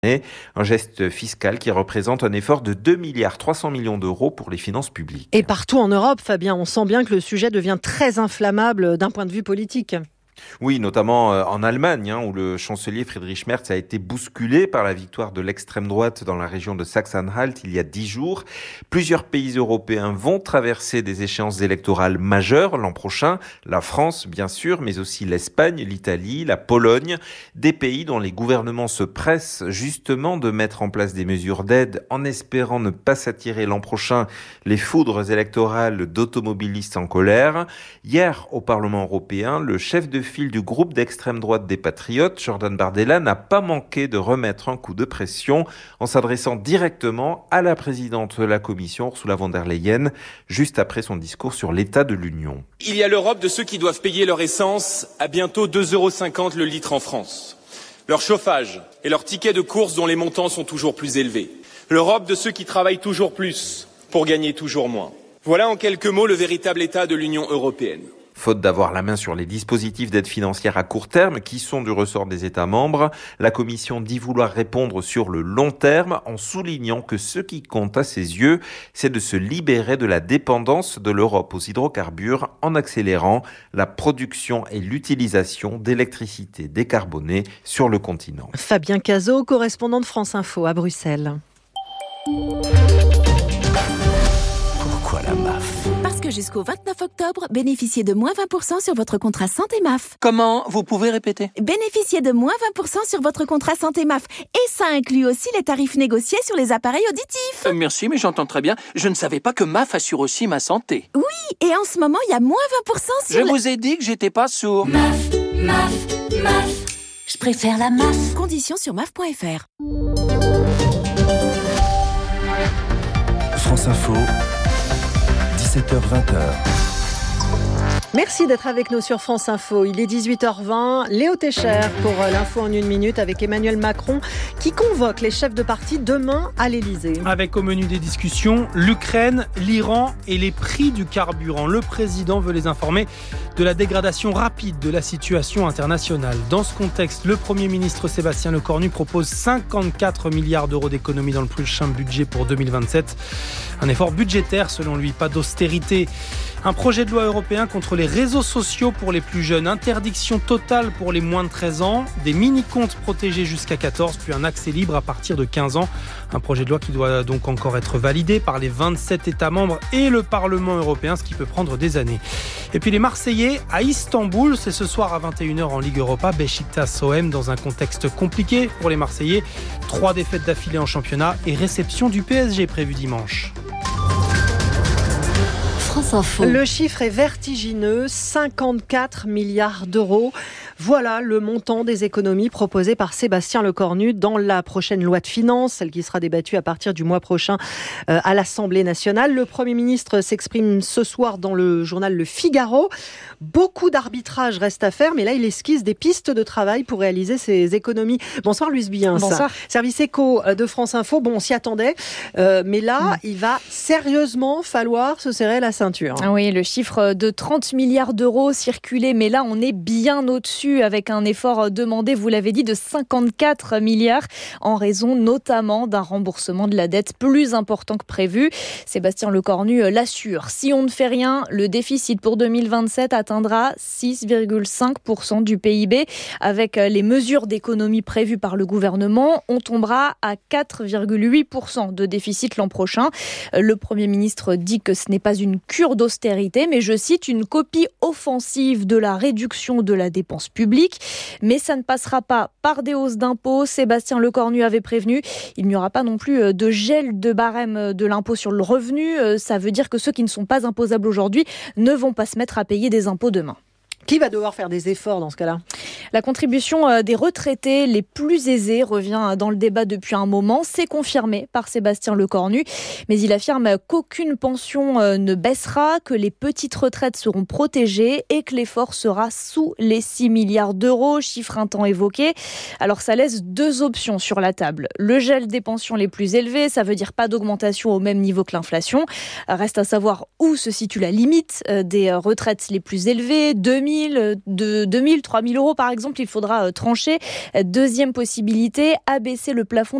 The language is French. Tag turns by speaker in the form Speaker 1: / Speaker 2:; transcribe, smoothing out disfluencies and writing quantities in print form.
Speaker 1: un geste fiscal qui représente un effort de 2,3 milliards d'euros pour les finances publiques.
Speaker 2: Et partout en Europe, Fabien, on sent bien que le sujet devient très inflammable d'un point de vue politique.
Speaker 1: Oui, notamment en Allemagne, où le chancelier Friedrich Merz a été bousculé par la victoire de l'extrême droite dans la région de Sachsen-Anhalt il y a 10 jours. Plusieurs pays européens vont traverser des échéances électorales majeures l'an prochain. La France, bien sûr, mais aussi l'Espagne, l'Italie, la Pologne. Des pays dont les gouvernements se pressent justement de mettre en place des mesures d'aide en espérant ne pas s'attirer l'an prochain les foudres électorales d'automobilistes en colère. Hier, au Parlement européen, le chef de file du groupe d'extrême droite des Patriotes, Jordan Bardella, n'a pas manqué de remettre un coup de pression en s'adressant directement à la présidente de la Commission, Ursula von der Leyen, juste après son discours sur l'état de l'Union.
Speaker 3: Il y a l'Europe de ceux qui doivent payer leur essence à bientôt 2,50 € le litre en France. Leur chauffage et leurs tickets de course dont les montants sont toujours plus élevés. L'Europe de ceux qui travaillent toujours plus pour gagner toujours moins. Voilà en quelques mots le véritable état de l'Union européenne.
Speaker 1: Faute d'avoir la main sur les dispositifs d'aide financière à court terme qui sont du ressort des États membres, la Commission dit vouloir répondre sur le long terme en soulignant que ce qui compte à ses yeux, c'est de se libérer de la dépendance de l'Europe aux hydrocarbures en accélérant la production et l'utilisation d'électricité décarbonée sur le continent.
Speaker 2: Fabien Cazot, correspondant de France Info à Bruxelles.
Speaker 4: Pourquoi la MAF ?
Speaker 5: Parce que jusqu'au 29 octobre, bénéficiez de moins 20% sur votre contrat santé MAF.
Speaker 4: Comment ? Vous pouvez répéter ?
Speaker 5: Bénéficiez de moins 20% sur votre contrat santé MAF. Et ça inclut aussi les tarifs négociés sur les appareils auditifs.
Speaker 4: Merci, mais j'entends très bien. Je ne savais pas que MAF assure aussi ma santé.
Speaker 5: Oui, et en ce moment, il y a moins 20% sur
Speaker 4: Je vous ai dit que j'étais pas sourd.
Speaker 6: MAF. Je préfère la MAF.
Speaker 5: Conditions sur MAF.fr.
Speaker 7: France Info, 17h-20h.
Speaker 2: Merci d'être avec nous sur France Info. Il est 18h20. Léo Técher pour l'info en 1 minute avec Emmanuel Macron qui convoque les chefs de parti demain à l'Elysée.
Speaker 8: Avec au menu des discussions, l'Ukraine, l'Iran et les prix du carburant. Le président veut les informer de la dégradation rapide de la situation internationale. Dans ce contexte, le Premier ministre Sébastien Lecornu propose 54 milliards d'euros d'économies dans le prochain budget pour 2027. Un effort budgétaire selon lui, pas d'austérité. Un projet de loi européen contre les réseaux sociaux pour les plus jeunes, interdiction totale pour les moins de 13 ans, des mini-comptes protégés jusqu'à 14, puis un accès libre à partir de 15 ans. Un projet de loi qui doit donc encore être validé par les 27 États membres et le Parlement européen, ce qui peut prendre des années. Et puis les Marseillais à Istanbul, c'est ce soir à 21h en Ligue Europa, Beşiktaş-OM dans un contexte compliqué pour les Marseillais. 3 défaites d'affilée en championnat et réception du PSG prévue dimanche.
Speaker 6: France Info.
Speaker 2: Le chiffre est vertigineux, 54 milliards d'euros. Voilà le montant des économies proposées par Sébastien Lecornu dans la prochaine loi de finances, celle qui sera débattue à partir du mois prochain à l'Assemblée nationale. Le Premier ministre s'exprime ce soir dans le journal Le Figaro. Beaucoup d'arbitrage reste à faire, mais là, il esquisse des pistes de travail pour réaliser ces économies. Bonsoir Louise Biens.
Speaker 9: Bonsoir.
Speaker 2: Service éco de France Info. Bon, on s'y attendait, mais là, il va sérieusement falloir se serrer la ceinture.
Speaker 9: Oui, le chiffre de 30 milliards d'euros circulait, mais là, on est bien au-dessus avec un effort demandé, vous l'avez dit, de 54 milliards en raison notamment d'un remboursement de la dette plus important que prévu. Sébastien Lecornu l'assure. Si on ne fait rien, le déficit pour 2027 atteindra 6,5% du PIB. Avec les mesures d'économie prévues par le gouvernement, on tombera à 4,8% de déficit l'an prochain. Le Premier ministre dit que ce n'est pas une cure d'austérité, mais je cite, une copie offensive de la réduction de la dépense publique. Mais ça ne passera pas par des hausses d'impôts. Sébastien Lecornu avait prévenu, il n'y aura pas non plus de gel de barème de l'impôt sur le revenu. Ça veut dire que ceux qui ne sont pas imposables aujourd'hui ne vont pas se mettre à payer des impôts demain.
Speaker 2: Qui va devoir faire des efforts dans ce cas-là ?
Speaker 9: La contribution des retraités les plus aisés revient dans le débat depuis un moment. C'est confirmé par Sébastien Lecornu. Mais il affirme qu'aucune pension ne baissera, que les petites retraites seront protégées et que l'effort sera sous les 6 milliards d'euros, chiffre un temps évoqué. Alors ça laisse 2 options sur la table. Le gel des pensions les plus élevées, ça veut dire pas d'augmentation au même niveau que l'inflation. Reste à savoir où se situe la limite des retraites les plus élevées, 2 3000, 2000, 3000 euros par exemple, il faudra trancher. Deuxième possibilité, abaisser le plafond